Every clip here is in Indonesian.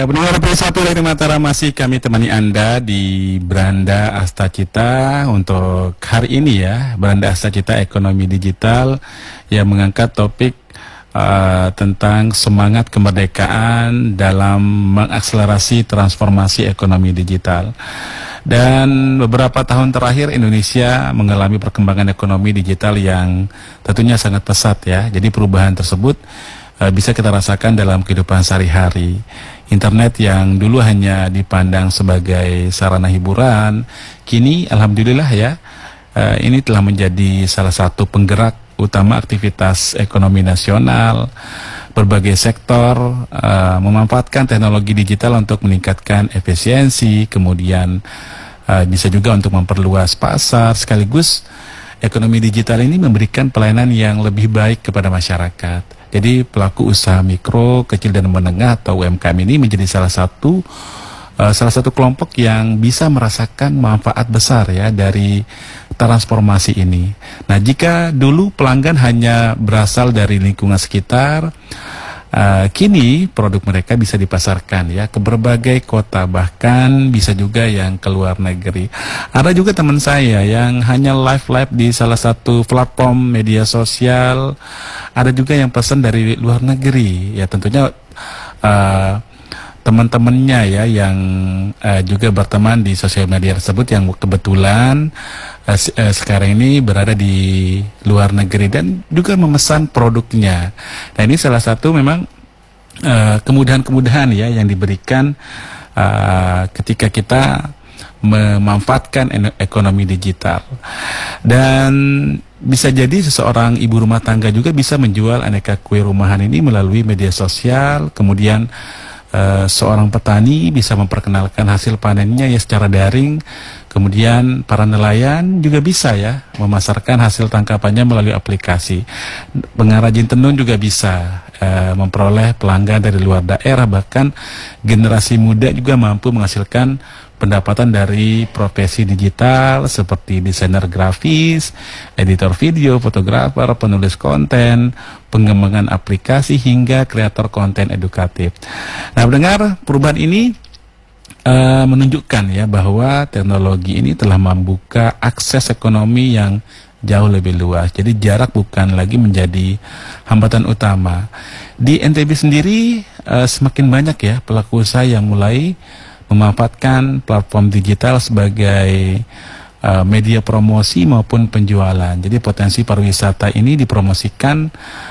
Ya, benar satu dari Mataram, masih kami temani Anda di Beranda Astacita untuk hari ini ya. Beranda Astacita Ekonomi Digital yang mengangkat topik tentang semangat kemerdekaan dalam mengakselerasi transformasi ekonomi digital. Dan beberapa tahun terakhir Indonesia mengalami perkembangan ekonomi digital yang tentunya sangat pesat ya. Jadi perubahan tersebut bisa kita rasakan dalam kehidupan sehari-hari. Internet yang dulu hanya dipandang sebagai sarana hiburan, kini alhamdulillah ya, ini telah menjadi salah satu penggerak utama aktivitas ekonomi nasional. Berbagai sektor memanfaatkan teknologi digital untuk meningkatkan efisiensi, kemudian bisa juga untuk memperluas pasar, sekaligus ekonomi digital ini memberikan pelayanan yang lebih baik kepada masyarakat. Jadi pelaku usaha mikro, kecil dan menengah atau UMKM ini menjadi salah satu kelompok yang bisa merasakan manfaat besar ya dari transformasi ini. Nah, jika dulu pelanggan hanya berasal dari lingkungan sekitar, kini produk mereka bisa dipasarkan ya ke berbagai kota, bahkan bisa juga yang ke luar negeri. Ada juga teman saya yang hanya live di salah satu platform media sosial. Ada juga yang pesan dari luar negeri. Ya tentunya teman-temannya ya yang juga berteman di sosial media tersebut yang kebetulan sekarang ini berada di luar negeri dan juga memesan produknya. Nah, ini salah satu memang kemudahan-kemudahan ya yang diberikan ketika kita memanfaatkan ekonomi digital. Dan bisa jadi seseorang ibu rumah tangga juga bisa menjual aneka kue rumahan ini melalui media sosial. Kemudian seorang petani bisa memperkenalkan hasil panennya ya secara daring. Kemudian para nelayan juga bisa ya memasarkan hasil tangkapannya melalui aplikasi. Pengrajin tenun juga bisa memperoleh pelanggan dari luar daerah. Bahkan generasi muda juga mampu menghasilkan pendapatan dari profesi digital seperti desainer grafis, editor video, fotografer, penulis konten, pengembangan aplikasi hingga kreator konten edukatif. Nah, mendengar perubahan ini menunjukkan ya bahwa teknologi ini telah membuka akses ekonomi yang jauh lebih luas. Jadi jarak bukan lagi menjadi hambatan utama. Di NTB sendiri semakin banyak ya pelaku usaha yang mulai memanfaatkan platform digital sebagai media promosi maupun penjualan. Jadi potensi pariwisata ini dipromosikan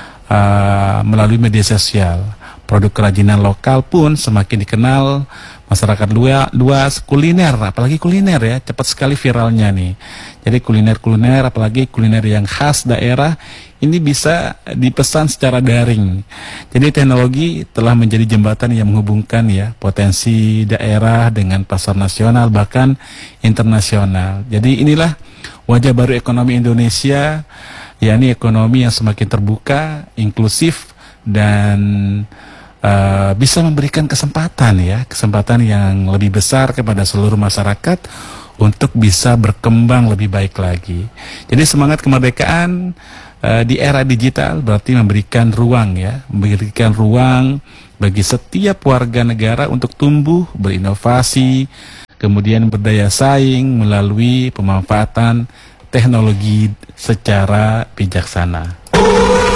melalui media sosial. Produk kerajinan lokal pun semakin dikenal masyarakat luas. Kuliner, apalagi kuliner ya, cepat sekali viralnya nih. Jadi kuliner apalagi kuliner yang khas daerah ini bisa dipesan secara daring. Jadi teknologi telah menjadi jembatan yang menghubungkan ya potensi daerah dengan pasar nasional bahkan internasional. Jadi inilah wajah baru ekonomi Indonesia, yakni ekonomi yang semakin terbuka, inklusif dan bisa memberikan kesempatan yang lebih besar kepada seluruh masyarakat untuk bisa berkembang lebih baik lagi. Jadi semangat kemerdekaan di era digital berarti memberikan ruang bagi setiap warga negara untuk tumbuh, berinovasi, kemudian berdaya saing melalui pemanfaatan teknologi secara bijaksana.